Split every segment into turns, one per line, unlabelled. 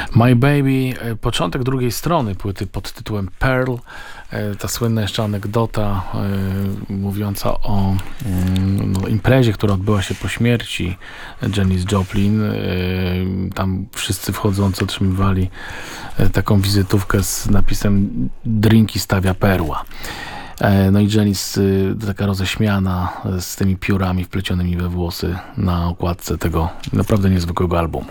My Baby, początek drugiej strony płyty pod tytułem Pearl, ta słynna jeszcze anegdota mówiąca o imprezie, która odbyła się po śmierci Janis Joplin. Tam wszyscy wchodzący otrzymywali taką wizytówkę z napisem "Drinki stawia perła". No i Janis taka roześmiana z tymi piórami wplecionymi we włosy na okładce tego naprawdę niezwykłego albumu.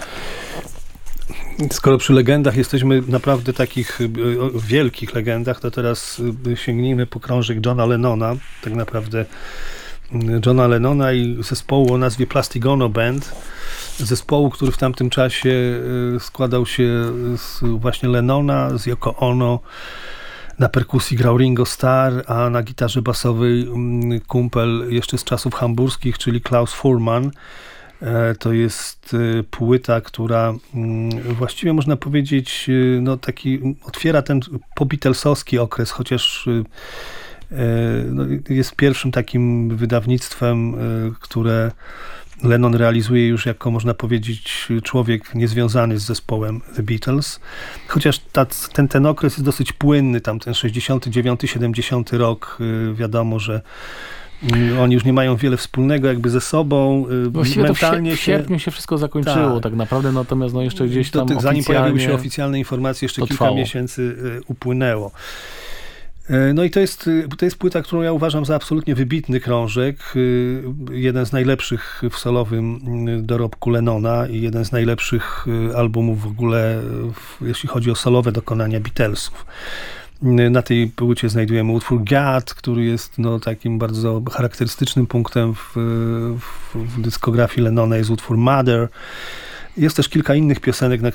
Skoro przy legendach jesteśmy naprawdę takich wielkich legendach, to teraz sięgnijmy po krążek Johna Lennona. Tak naprawdę Johna Lennona i zespołu o nazwie Plastic Ono Band. Zespołu, który w tamtym czasie składał się z właśnie Lennona, z Yoko Ono. Na perkusji grał Ringo Starr, a na gitarze basowej kumpel jeszcze z czasów hamburskich, czyli Klaus Furman. To jest płyta, która właściwie można powiedzieć, no taki otwiera ten po-Beatlesowski okres, chociaż no, jest pierwszym takim wydawnictwem, które Lennon realizuje już jako, można powiedzieć, człowiek niezwiązany z zespołem The Beatles. Chociaż ten okres jest dosyć płynny, tam ten 69-70 rok, wiadomo, że oni już nie mają wiele wspólnego jakby ze sobą.
Właściwie mentalnie to w sierpniu się wszystko zakończyło tak naprawdę, natomiast no jeszcze gdzieś tam
zanim pojawiły się oficjalne informacje, jeszcze kilka miesięcy upłynęło. No i to jest płyta, którą ja uważam za absolutnie wybitny krążek. Jeden z najlepszych w solowym dorobku Lennona i jeden z najlepszych albumów w ogóle, jeśli chodzi o solowe dokonania Beatlesów. Na tej płycie znajdujemy utwór God, który jest no, takim bardzo charakterystycznym punktem w dyskografii Lennona, jest utwór Mother. Jest też kilka innych piosenek,